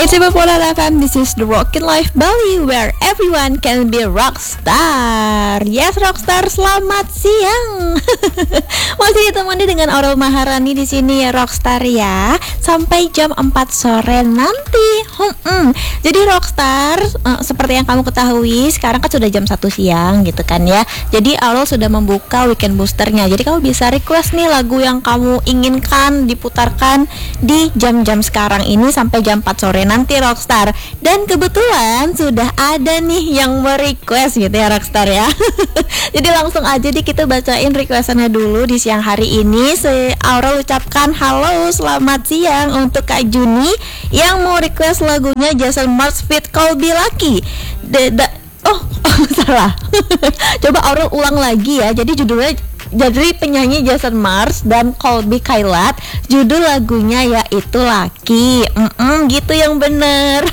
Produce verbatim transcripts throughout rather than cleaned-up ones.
It's Popular F M, this is the Rockin' Life Bali, where everyone can be rockstar. Yes, rockstar, selamat siang. Masih ditemani dengan Aurel Maharani di sini ya, rockstar ya, sampai jam empat sore nanti. Hmm, jadi rockstar, uh, seperti yang kamu ketahui, sekarang kan sudah jam satu siang gitu kan ya. Jadi Aurel sudah membuka weekend boosternya. Jadi kamu bisa request nih lagu yang kamu inginkan diputarkan di jam-jam sekarang ini sampai jam empat sore nanti, rockstar. Dan kebetulan sudah ada nih yang merequest gitu ya, rockstar ya. Jadi langsung aja di kita bacain requestannya dulu di siang hari ini. Se Aurel ucapkan halo selamat siang untuk Kak Juni yang mau request lagunya Jason Mraz feat Colby Lucky. De, de, oh, oh salah. Coba Aurel ulang lagi ya. Jadi judulnya, jadi penyanyi Jason Mraz dan Colby Kailat, judul lagunya yaitu Lucky. Mm-mm, gitu yang bener.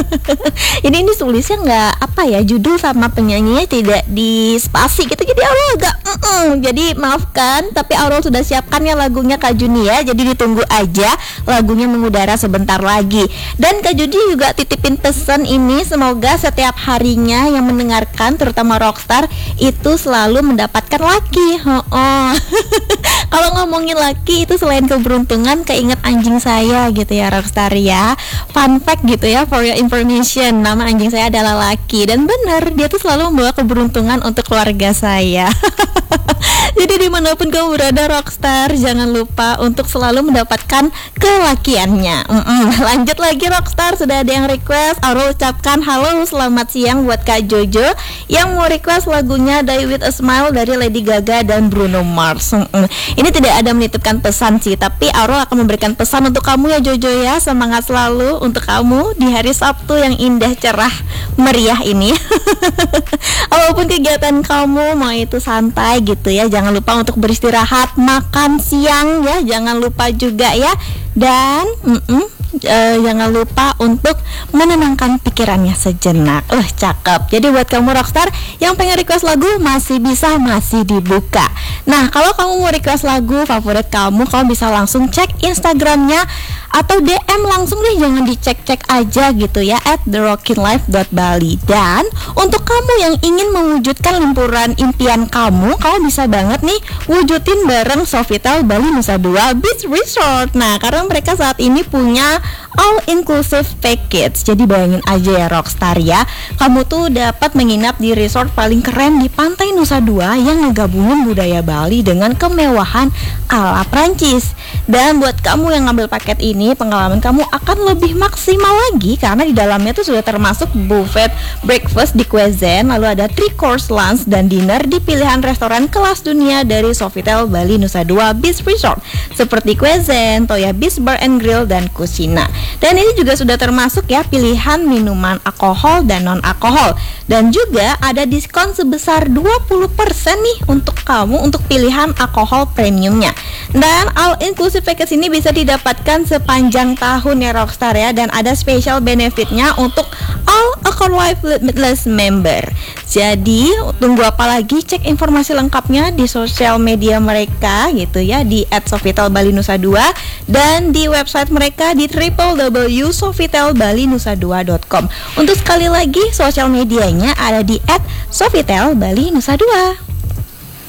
Ini ini tulisnya nggak apa ya, judul sama penyanyinya tidak di spasi gitu. Jadi Aurel agak mm-mm. Jadi maafkan, tapi Aurel sudah siapkan ya lagunya Kak Juni ya. Jadi ditunggu aja lagunya mengudara sebentar lagi. Dan Kak Juni juga titipin pesan ini, semoga setiap harinya yang mendengarkan, terutama rockstar, itu selalu mendapatkan Lucky. Oh, kalau ngomongin laki itu selain keberuntungan, keinget anjing saya gitu ya, rockstar ya. Fun fact gitu ya, for your information, nama anjing saya adalah Lucky. Dan benar, dia tuh selalu membawa keberuntungan untuk keluarga saya. Jadi dimanapun kamu berada, rockstar, jangan lupa untuk selalu mendapatkan kelakiannya. Mm-mm. Lanjut lagi rockstar, sudah ada yang request. Aurel ucapkan halo selamat siang buat Kak Jojo yang mau request lagunya Die With A Smile dari Lady Gaga dan Bruno Mars. Mm-mm. Ini tidak ada menitipkan pesan sih, tapi Aurel akan memberikan pesan untuk kamu ya Jojo ya. Semangat selalu untuk kamu di hari Sabtu yang indah, cerah, meriah ini. Apapun kegiatan kamu, mau itu santai gitu ya, jangan lupa untuk beristirahat, makan siang ya, jangan lupa juga ya. Dan mm-mm, Uh, jangan lupa untuk menenangkan pikirannya sejenak. Uh, cakep. Jadi buat kamu rockstar yang pengen request lagu, masih bisa, masih dibuka. Nah, kalau kamu mau request lagu favorit kamu, kamu bisa langsung cek Instagramnya atau D M langsung deh, jangan dicek-cek aja gitu ya, at the rockin life dot bali. Dan untuk kamu yang ingin mewujudkan limpuran impian kamu, kamu bisa banget nih wujudin bareng Sofitel Bali Nusa Dua Beach Resort. Nah, karena mereka saat ini punya all inclusive package. Jadi bayangin aja ya rockstar ya, kamu tuh dapat menginap di resort paling keren di pantai Nusa Dua yang ngegabungin budaya Bali dengan kemewahan ala Prancis. Dan buat kamu yang ngambil paket ini, pengalaman kamu akan lebih maksimal lagi karena di dalamnya tuh sudah termasuk buffet breakfast di Cuisine, lalu ada three course lunch dan dinner di pilihan restoran kelas dunia dari Sofitel Bali Nusa Dua Beach Resort seperti Cuisine, Toya Beach Bar and Grill, dan Kusina. Dan ini juga sudah termasuk ya pilihan minuman alkohol dan non alkohol. Dan juga ada diskon sebesar dua puluh persen nih untuk kamu untuk pilihan alkohol premiumnya. Dan all inclusive package ini bisa didapatkan sepanjang tahun ya rockstar ya. Dan ada special benefitnya untuk all Account Life Limitless member. Jadi tunggu apa lagi, cek informasi lengkapnya di sosial media mereka gitu ya, di at sofitel bali nusa dua dan di website mereka di w w w dot sofitel bali nusa dua dot com. Untuk sekali lagi, sosial medianya ada di at sofitel bali nusa dua.